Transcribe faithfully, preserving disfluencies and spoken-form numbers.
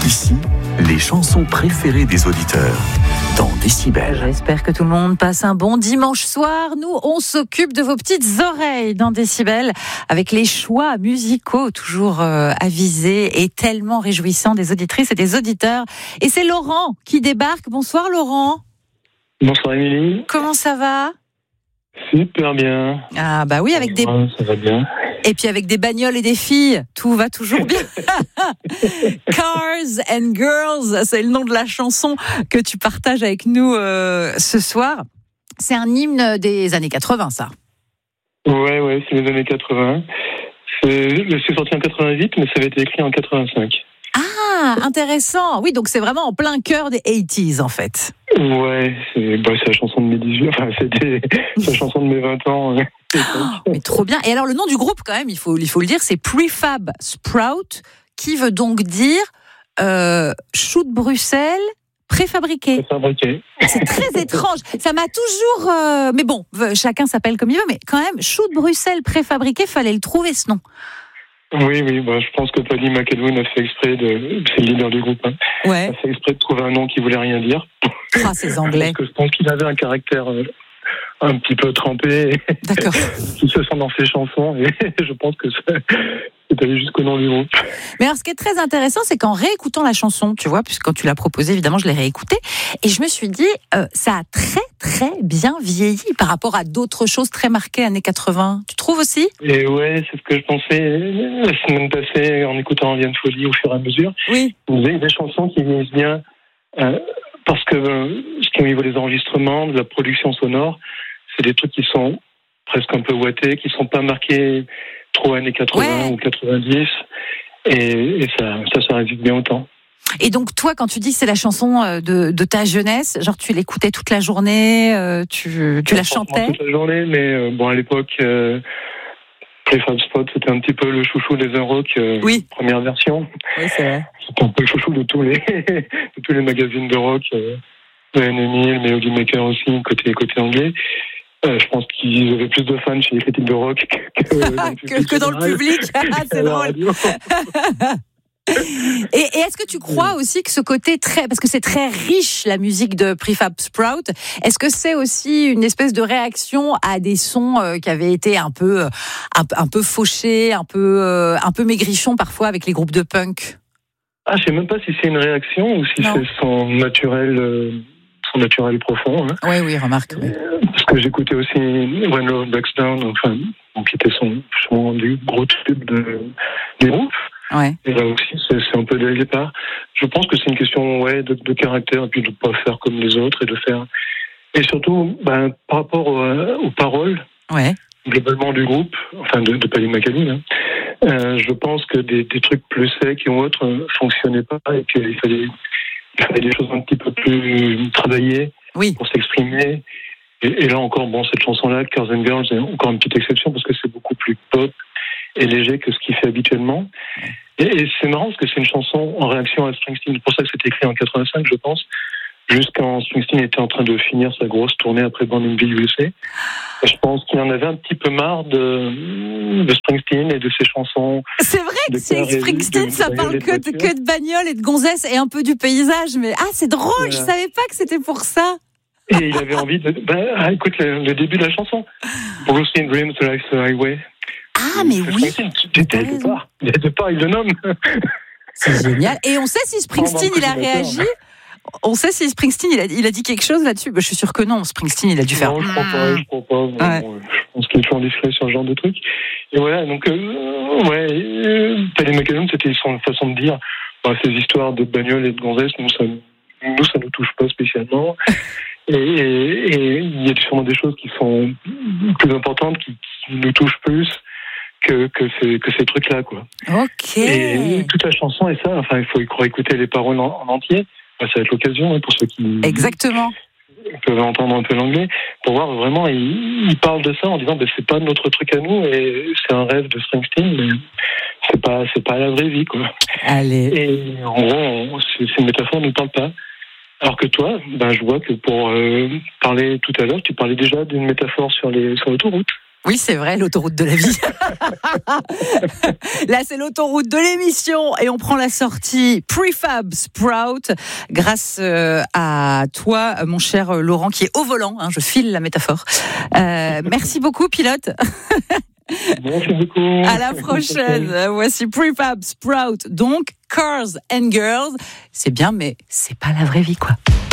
Ici, les chansons préférées des auditeurs dans Décibel. J'espère que tout le monde passe un bon dimanche soir. Nous, on s'occupe de vos petites oreilles dans Décibel avec les choix musicaux toujours euh, avisés et tellement réjouissants des auditrices et des auditeurs. Et c'est Laurent qui débarque. Bonsoir Laurent. Bonsoir Émilie. Comment ça va ? Super bien. Ah bah oui, avec des... Ouais, ça va bien. Et puis avec des bagnoles et des filles, tout va toujours bien. Cars and Girls, c'est le nom de la chanson que tu partages avec nous euh, ce soir. C'est un hymne des années quatre-vingts, ça. Ouais, ouais, c'est les années quatre-vingts. C'est, c'est sorti en quatre-vingt-huit, mais ça avait été écrit en quatre-vingt-cinq. Ah, intéressant. Oui, donc c'est vraiment en plein cœur des quatre-vingt-dix, en fait. Ouais, c'est, bah, c'est la chanson de mes dix-huit, enfin, c'était la chanson de mes vingt ans. Oh, mais trop bien. Et alors, le nom du groupe, quand même, il faut, il faut le dire, c'est Prefab Sprout, qui veut donc dire euh, chou de Bruxelles préfabriqué. Préfabriqué. C'est très étrange. Ça m'a toujours... Euh, mais bon, chacun s'appelle comme il veut, mais quand même, chou de Bruxelles préfabriqué, fallait le trouver, ce nom. Oui, oui, bah, je pense que Paddy McAloon a fait exprès de... C'est le leader du groupe, hein. Ouais. A fait exprès de trouver un nom qui voulait rien dire. Ah, ces Anglais. Parce que je pense qu'il avait un caractère... Euh... un petit peu trempé, d'accord, qui se sent dans ses chansons, et je pense que c'est allé jusqu'au nom du groupe. Mais alors, ce qui est très intéressant, c'est qu'en réécoutant la chanson, tu vois, puisque quand tu l'as proposée, évidemment, je l'ai réécoutée, et je me suis dit, euh, ça a très, très bien vieilli par rapport à d'autres choses très marquées années quatre-vingts. Tu trouves aussi ? Et ouais, c'est ce que je pensais la semaine passée, en écoutant Liane Folie au fur et à mesure. Oui. Vous avez des chansons qui vieillissent bien, euh, parce que, euh, ce qui est au niveau des enregistrements, de la production sonore, c'est des trucs qui sont presque un peu ouatés, qui sont pas marqués trop années quatre-vingts ouais. ou quatre-vingt-dix, et, et ça, ça, ça résiste bien au temps. Et donc toi, quand tu dis que c'est la chanson de, de ta jeunesse, genre tu l'écoutais toute la journée, euh, tu, tu la chantais toute la journée, mais euh, bon à l'époque, euh, Prefab Sprout c'était un petit peu le chouchou des Unrock, euh, oui. première version. Oui, c'est vrai. C'était un peu le chouchou de tous les de tous les magazines de rock, euh, de N M E, Melody Maker aussi côté côté anglais. Euh, je pense qu'ils avaient plus de fans chez les critiques de rock que, que, dans, le que, que dans le public. C'est drôle. et, et est-ce que tu crois aussi que ce côté très, parce que c'est très riche la musique de Prefab Sprout, est-ce que c'est aussi une espèce de réaction à des sons euh, qui avaient été un peu, un, un peu fauchés, un peu, euh, un peu maigrichons parfois avec les groupes de punk? Ah, je sais même pas si c'est une réaction ou si non. C'est son naturel. Euh... son naturel profond. Hein. Oui, oui, remarque. Oui. Parce que j'écoutais aussi When Love Backs Down, enfin, qui était son, son du gros tube de, du groupe. Ouais. Et là aussi, c'est, c'est un peu dès le départ. Je pense que c'est une question ouais, de, de caractère, et puis de ne pas faire comme les autres, et de faire... Et surtout, ben, par rapport aux, aux paroles, ouais. globalement du groupe, enfin de, de Paddy McAloon, hein, euh, je pense que des, des trucs plus secs et autres ne fonctionnaient pas, et qu'il fallait... Il fallait des choses un petit peu plus travaillées oui. pour s'exprimer. Et, et là encore, bon, cette chanson-là, Cars and Girls, c'est encore une petite exception parce que c'est beaucoup plus pop et léger que ce qu'il fait habituellement. Et, et c'est marrant parce que c'est une chanson en réaction à Springsteen. C'est pour ça que c'était écrit en quatre-vingt-cinq, je pense, jusqu'en Springsteen était en train de finir sa grosse tournée après Born in the U S A. Et je pense qu'il en avait un petit peu marre de, de Springsteen et de ses chansons. C'est vrai que c'est Springsteen, de, ça de parle que de, que de bagnoles et de gonzesses et un peu du paysage. Mais ah, c'est drôle, voilà. Je savais pas que c'était pour ça. Et il avait envie de... Ben, ah, écoute, le, le début de la chanson. Bruce in Dreams, The Life's Highway. Ah, mais oui. Dès le départ, dès le départ, il le nomme. C'est génial. Et on sait si Springsteen, il a réagi. On sait si Springsteen, il a, il a dit quelque chose là-dessus. Bah, je suis sûr que non. Springsteen, il a dû faire. Non, je crois pas. Je crois pas. Bon, ouais. bon, je pense qu'il est toujours discret sur ce genre de truc. Et voilà. Donc, euh, ouais. Euh, Paddy McAloon, c'était son façon de dire. Bah, ces histoires de bagnoles et de gonzesses, nous, ça, nous, ça nous touche pas spécialement. Et, et, et il y a sûrement des choses qui sont plus importantes, qui, qui nous touchent plus que, que ces, que ces trucs-là, quoi. Ok. Et toute la chanson est ça. Enfin, il faut, il faut écouter les paroles en, en entier. Ça va être l'occasion hein, pour ceux qui exactement peuvent entendre un peu l'anglais, pour voir vraiment, il, il parle de ça en disant ben, c'est pas notre truc à nous et c'est un rêve de Springsteen, mais c'est pas, c'est pas la vraie vie, quoi. Allez. Et en gros, on, c'est, ces métaphores ne parlent pas. Alors que toi, ben, je vois que pour euh, parler tout à l'heure, tu parlais déjà d'une métaphore sur, les, sur l'autoroute. Oui, c'est vrai, l'autoroute de la vie. Là, c'est l'autoroute de l'émission et on prend la sortie Prefab Sprout grâce euh, à toi, mon cher Laurent, qui est au volant. Hein, je file la métaphore. Euh, merci beaucoup, pilote. Merci beaucoup. À la prochaine. Voici Prefab Sprout. Donc, Cars and Girls. C'est bien, mais c'est pas la vraie vie, quoi.